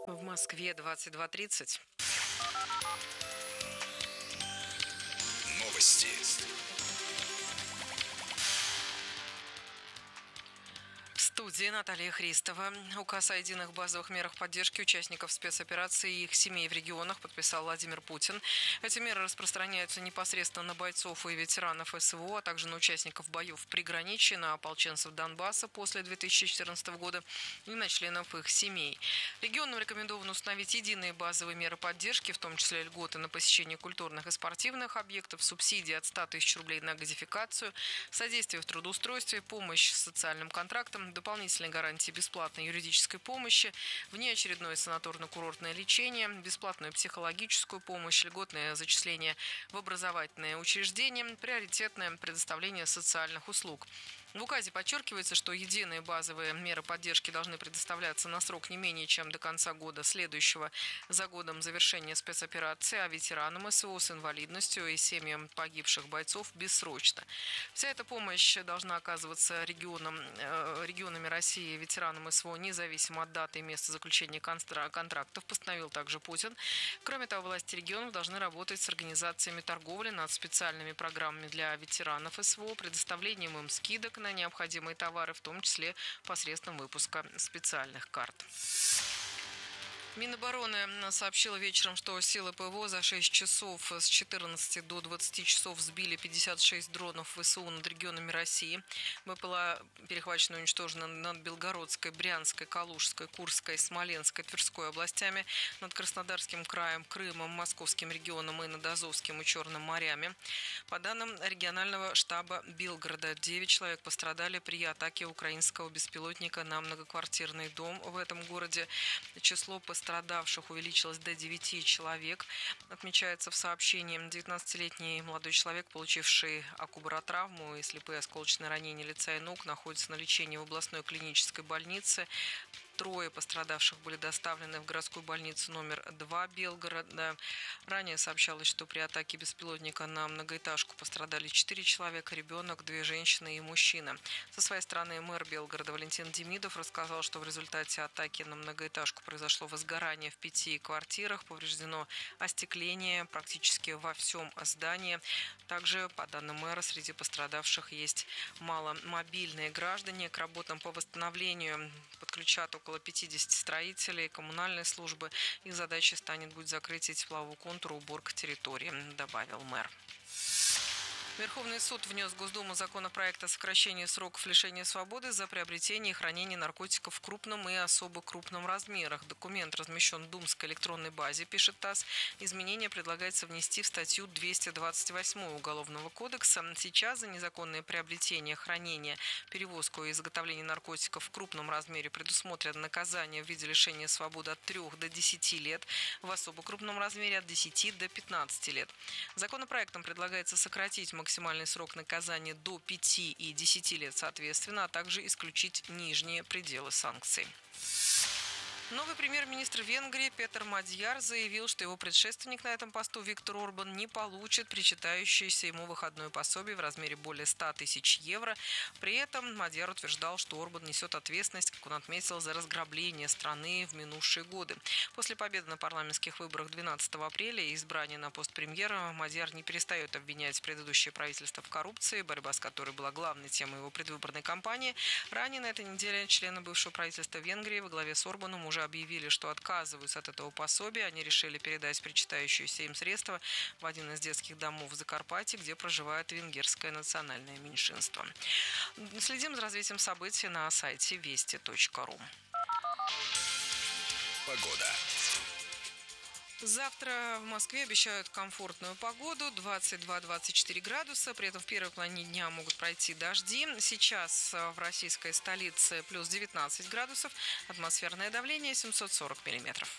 В Москве 22:30. Новости. В студии Наталья Христова. Указ о единых базовых мерах поддержки участников спецоперации и их семей в регионах подписал Владимир Путин. Эти меры распространяются непосредственно на бойцов и ветеранов СВО, а также на участников боев в приграничье, на ополченцев Донбасса после 2014 года и на членов их семей. Регионам рекомендовано установить единые базовые меры поддержки, в том числе льготы на посещение культурных и спортивных объектов, субсидии от 100 тысяч рублей на газификацию, содействие в трудоустройстве, помощь с социальным контрактом, дополнительные гарантии бесплатной юридической помощи, внеочередное санаторно-курортное лечение, бесплатную психологическую помощь, льготное зачисление в образовательные учреждения, приоритетное предоставление социальных услуг. В указе подчеркивается, что единые базовые меры поддержки должны предоставляться на срок не менее чем до конца года следующего за годом завершения спецоперации, а ветеранам СВО с инвалидностью и семьям погибших бойцов бессрочно. Вся эта помощь должна оказываться регионами России ветеранам СВО независимо от даты и места заключения контрактов, постановил также Путин. Кроме того, власти регионов должны работать с организациями торговли над специальными программами для ветеранов СВО, предоставлением им скидок на необходимые товары, в том числе посредством выпуска специальных карт. Минобороны сообщила вечером, что силы ПВО за 6 часов с 14 до 20 часов сбили 56 дронов ВСУ над регионами России. БПЛА перехвачена и уничтожена над Белгородской, Брянской, Калужской, Курской, Смоленской, Тверской областями, над Краснодарским краем, Крымом, Московским регионом и над Азовским и Черным морями. По данным регионального штаба Белгорода, 9 человек пострадали при атаке украинского беспилотника на многоквартирный дом в этом городе. Число пострадавших увеличилось до 9 человек. Отмечается в сообщении, 19-летний молодой человек, получивший акубаротравму и слепые осколочные ранения лица и ног, находится на лечении в областной клинической больнице. 3 пострадавших были доставлены в городскую больницу номер 2 Белгорода. Ранее сообщалось, что при атаке беспилотника на многоэтажку пострадали 4 человека, ребенок, 2 женщины и мужчина. Со своей стороны мэр Белгорода Валентин Демидов рассказал, что в результате атаки на многоэтажку произошло возгорание в 5 квартирах, повреждено остекление практически во всем здании. Также, по данным мэра, среди пострадавших есть маломобильные граждане. К работам по восстановлению подключат около 50 строителей, коммунальной службы. Их задачей будет закрытие теплового контура, уборка территории, добавил мэр. Верховный суд внес в Госдуму законопроект о сокращении сроков лишения свободы за приобретение и хранение наркотиков в крупном и особо крупном размерах. Документ размещен в Думской электронной базе, пишет ТАСС. Изменения предлагается внести в статью 228 Уголовного кодекса. Сейчас за незаконное приобретение, хранение, перевозку и изготовление наркотиков в крупном размере предусмотрено наказание в виде лишения свободы от 3 до 10 лет, в особо крупном размере от 10 до 15 лет. Законопроектом предлагается сократить максимальный срок наказания до 5 и 10 лет соответственно, а также исключить нижние пределы санкций. Новый премьер-министр Венгрии Петер Мадьяр заявил, что его предшественник на этом посту Виктор Орбан не получит причитающееся ему выходное пособие в размере более 100 тысяч евро. При этом Мадьяр утверждал, что Орбан несет ответственность, как он отметил, за разграбление страны в минувшие годы. После победы на парламентских выборах 12 апреля и избрания на пост премьера Мадьяр не перестает обвинять предыдущее правительство в коррупции, борьба с которой была главной темой его предвыборной кампании. Ранее на этой неделе члены бывшего правительства Венгрии во главе с Орбаном уже объявили, что отказываются от этого пособия. Они решили передать причитающиеся им средства в один из детских домов в Закарпатье, где проживает венгерское национальное меньшинство. Следим за развитием событий на сайте вести.ру. Погода. Завтра в Москве обещают комфортную погоду, 22-24 градуса. При этом в первой половине дня могут пройти дожди. Сейчас в российской столице плюс 19 градусов, атмосферное давление 740 миллиметров.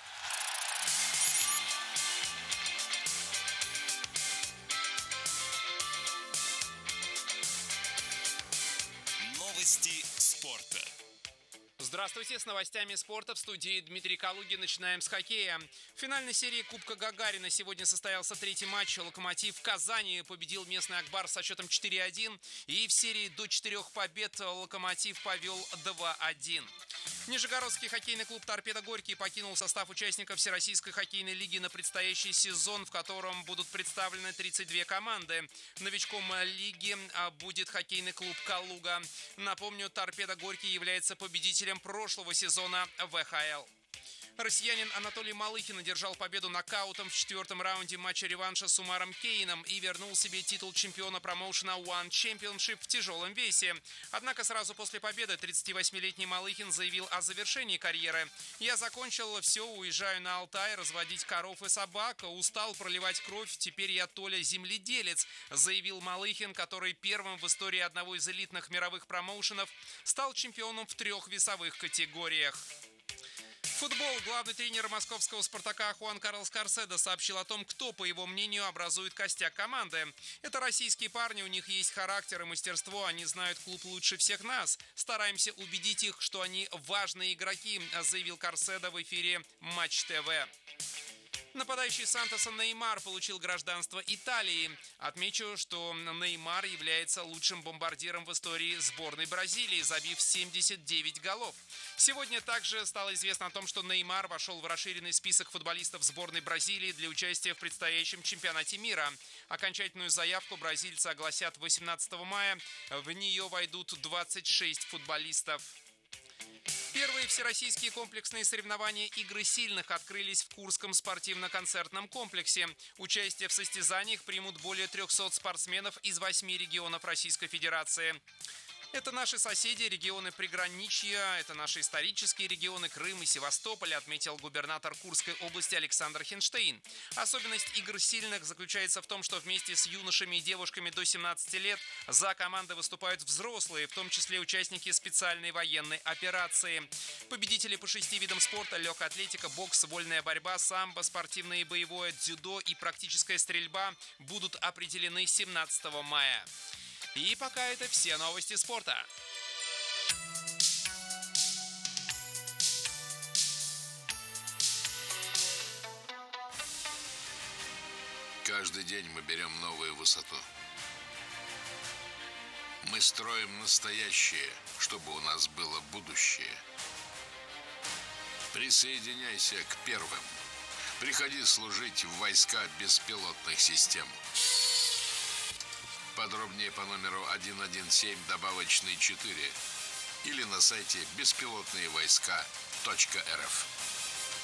Новости спорта. Здравствуйте, с новостями спорта в студии Дмитрий Калугин. Начинаем с хоккея. В финальной серии Кубка Гагарина сегодня состоялся третий матч. «Локомотив» в Казани победил местный «Акбар» со счетом 4-1. И в серии до 4 побед «Локомотив» повел 2-1. Нижегородский хоккейный клуб «Торпедо Горький» покинул состав участников Всероссийской хоккейной лиги на предстоящий сезон, в котором будут представлены 32 команды. Новичком лиги будет хоккейный клуб «Калуга». Напомню, «Торпедо Горький» является победителем прошлого сезона ВХЛ. Россиянин Анатолий Малыхин одержал победу нокаутом в 4-м раунде матча реванша с Умаром Кейном и вернул себе титул чемпиона промоушена One Championship в тяжелом весе. Однако сразу после победы 38-летний Малыхин заявил о завершении карьеры. «Я закончил все, уезжаю на Алтай разводить коров и собак, устал проливать кровь, теперь я Толя земледелец», заявил Малыхин, который первым в истории одного из элитных мировых промоушенов стал чемпионом в 3 весовых категориях. Футбол. Главный тренер московского «Спартака» Хуан Карлос Карседо сообщил о том, кто, по его мнению, образует костяк команды. «Это российские парни, у них есть характер и мастерство, они знают клуб лучше всех нас. Стараемся убедить их, что они важные игроки», заявил Карседо в эфире Матч ТВ. Нападающий Сантоса Неймар получил гражданство Италии. Отмечу, что Неймар является лучшим бомбардиром в истории сборной Бразилии, забив 79 голов. Сегодня также стало известно о том, что Неймар вошел в расширенный список футболистов сборной Бразилии для участия в предстоящем чемпионате мира. Окончательную заявку бразильцы огласят 18 мая. В нее войдут 26 футболистов. Первые всероссийские комплексные соревнования «Игры сильных» открылись в Курском спортивно-концертном комплексе. Участие в состязаниях примут более 300 спортсменов из 8 регионов Российской Федерации. Это наши соседи, регионы приграничья, это наши исторические регионы Крым и Севастополь, отметил губернатор Курской области Александр Хинштейн. Особенность игр сильных заключается в том, что вместе с юношами и девушками до 17 лет за команды выступают взрослые, в том числе участники специальной военной операции. Победители по 6 видам спорта: легкая атлетика, бокс, вольная борьба, самбо, спортивное и боевое, дзюдо и практическая стрельба будут определены 17 мая. И пока это все новости спорта. Каждый день мы берем новую высоту. Мы строим настоящее, чтобы у нас было будущее. Присоединяйся к первым. Приходи служить в войска беспилотных систем. Подробнее по номеру 117 добавочный 4 или на сайте беспилотные войска.рф.